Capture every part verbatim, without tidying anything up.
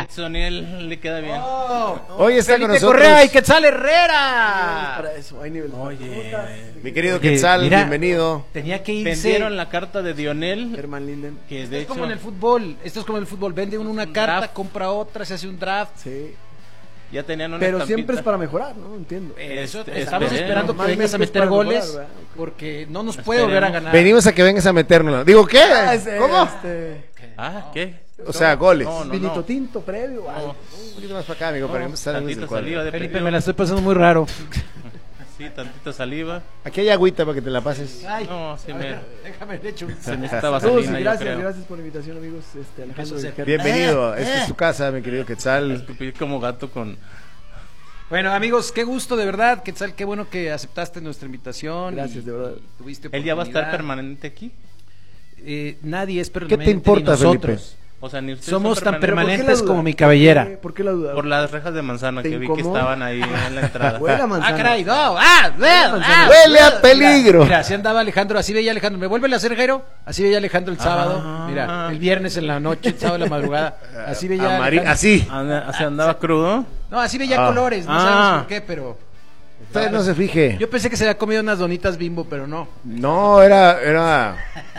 Soniel le queda bien. Oh, Hoy está Felipe con nosotros Correa y Quetzal Herrera. Para eso, hay nivel. Oye, mi querido Oye, Quetzal, mira, bienvenido. Tenía que irse. vendieron la carta de Dionel, Herman Linden. que Esto de es hecho como en el fútbol. Esto es como en el fútbol. Vende uno una Un carta, draft. compra otra, se hace un draft. Sí. ya tenían una Pero estampita. siempre es para mejorar, ¿no? Entiendo. Eso, Este, estamos esperemos. esperando que Normalmente vengas a es meter para goles mejorar, ¿verdad? porque no nos puede volver a ganar. Venimos a que vengas a metérnosla. Digo, ¿qué? Ah, ese, ¿Cómo? Este, Ah, ¿qué? O sea, goles. No, no, vinito no. tinto previo. No. algo. Un poquito más para acá, amigo, para que no se salgan Tantita del cuadro. saliva de Felipe, perdido. me la estoy pasando muy raro. Sí, tantita saliva. Aquí hay agüita para que te la pases. Ay, No, sí a me, ver, déjame le echo un- se necesitaba Saludos y vaselina, yo gracias, creo. gracias por la invitación, amigos. Este, Alejandro Eso sí. Viquer. Bienvenido. Esta es tu casa, mi querido Quetzal. Escupí como gato con... Bueno, amigos, qué gusto de verdad, Quetzal, qué bueno que aceptaste nuestra invitación. Gracias, y de verdad. Tuviste ¿Él ya va a estar oportunidad. permanente aquí? Eh, nadie es ¿Qué permanente. te importa, ni nosotros. Felipe? O sea, ni ustedes Somos son tan Pero ¿por qué la permanentes duda? como mi ¿Por cabellera. qué- ¿Por qué la duda? Por las rejas de manzana ¿Te que vi que incomodó? estaban ahí en la entrada. Huele a manzana. Ah, caray, no, ah, ah, ah. ¡Huele a peligro! Mira, así andaba Alejandro, así veía Alejandro. ¿Me vuelve a hacer, Jairo? Así veía Alejandro el sábado. Ah. Mira, el viernes en la noche, el sábado en la madrugada. Así veía Amari- Alejandro. Así. Anda- ¿Se andaba crudo? No, así veía Ah. colores, no Ah. sabemos por qué, pero... Usted no se fije. Yo pensé que se había comido unas donitas Bimbo, pero no. No, era... era...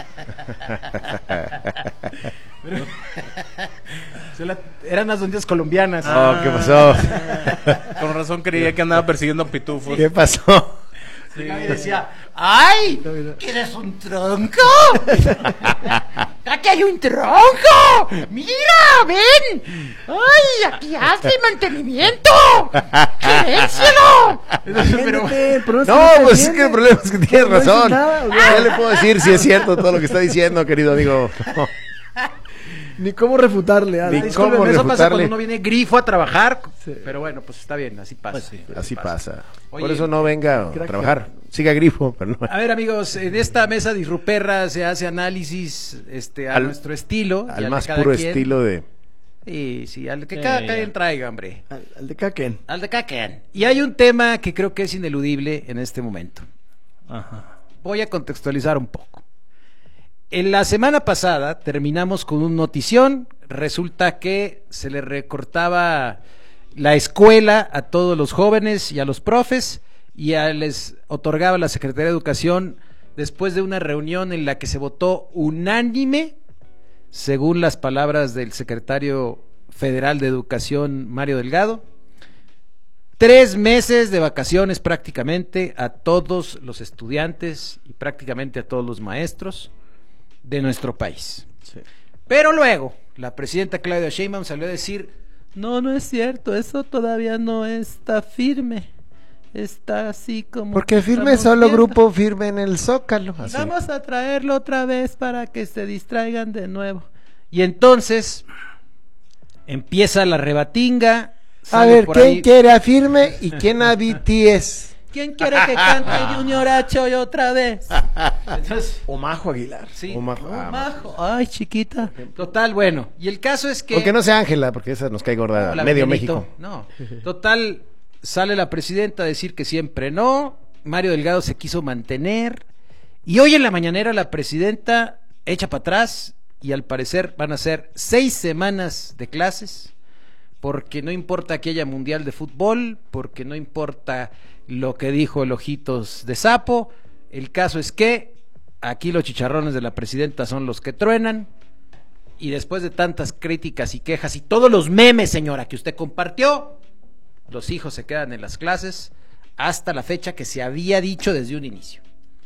Se la- Eran unas donitas colombianas. Oh, ¿qué pasó? Con razón creía que andaba persiguiendo pitufos. ¿Qué pasó? Y nadie decía, ¡ay! No, mira. ¿Quieres un tronco? ¡Aquí hay un tronco! ¡Mira, ven! ¡Ay, aquí hace mantenimiento! ¡Querérselo! Pero, Entiéndete, el problema es que No, te pues es que entiende. el problema es que tienes No dices razón. nada, o sea, Ya le puedo decir si es cierto todo lo que está diciendo, querido amigo. Ni cómo refutarle. ah, Ni disculpe, cómo eso pasa refutarle. cuando uno viene grifo a trabajar. Sí. Pero bueno, pues está bien, así pasa. Pues sí. Así pasa. Oye, Por eso no venga a crack. trabajar. Siga grifo, pero no. A ver, amigos, en esta mesa disruperra se hace análisis este, a Al- nuestro estilo. y Al de más cada puro quien. estilo de... Sí, sí, al que Sí, cada ya. quien traiga, hombre. Al, al de Kaken. Al de cada quien. Y hay un tema que creo que es ineludible en este momento. Ajá. Voy a contextualizar un poco. En la semana pasada terminamos con un notición. Resulta que se le recortaba la escuela a todos los jóvenes y a los profes y a les otorgaba la Secretaría de Educación después de una reunión en la que se votó unánime, según las palabras del secretario federal de Educación, Mario Delgado, tres meses de vacaciones prácticamente a todos los estudiantes y prácticamente a todos los maestros de nuestro país. Sí. Pero luego, la presidenta Claudia Sheinbaum salió a decir, no, no es cierto, eso todavía no está firme, está así como... Porque firme estamos solo viendo. grupo firme en el Zócalo. Así. Vamos a traerlo otra vez para que se distraigan de nuevo. Y entonces empieza la rebatinga. A sale ver, por ¿quién ahí, quiere a firme y quién a B T S? ¿quién quiere que cante Junior H hoy otra vez? Entonces, O Majo Aguilar. sí. O Majo- ah, Majo. Ay, chiquita. Total, bueno. Y el caso es que... Porque no sea Ángela, porque esa nos cae gorda. Hola, Medio Benito. México. No. Total, sale la presidenta a decir que siempre no. Mario Delgado se quiso mantener. Y hoy en la mañanera la presidenta echa para atrás y al parecer van a ser seis semanas de clases. Porque no importa que haya mundial de fútbol, porque no importa lo que dijo el Ojitos de Sapo. El caso es que aquí los chicharrones de la presidenta son los que truenan. Y después de tantas críticas y quejas y todos los memes, señora, que usted compartió, los hijos se quedan en las clases hasta la fecha que se había dicho desde un inicio.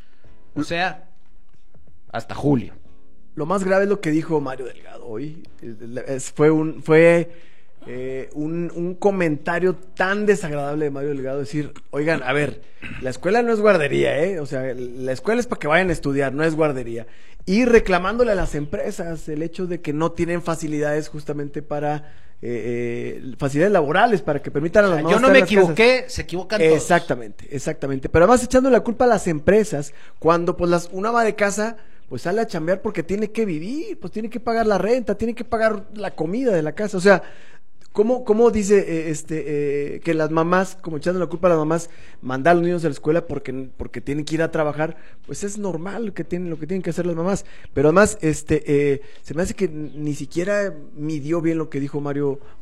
O sea, hasta julio. Lo más grave es lo que dijo Mario Delgado hoy. Es- fue un fue eh, un, un comentario tan desagradable de Mario Delgado decir, oigan, a ver, la escuela no es guardería, ¿eh? O sea, la escuela es para que vayan a estudiar, no es guardería. Y reclamándole a las empresas el hecho de que no tienen facilidades justamente para eh, eh, facilidades laborales para que permitan a las mamás Yo no estar me en las casas. equivoqué, se equivocan todos. Exactamente, exactamente. Pero además echando la culpa a las empresas cuando pues las una ama de casa pues sale a chambear porque tiene que vivir, pues tiene que pagar la renta, tiene que pagar la comida de la casa. O sea, ¿cómo, cómo dice eh, este eh, que las mamás, como echando la culpa a las mamás, mandar a los niños a la escuela porque, porque tienen que ir a trabajar? Pues es normal que tienen, lo que tienen que hacer las mamás. Pero además, este eh, se me hace que ni siquiera midió bien lo que dijo Mario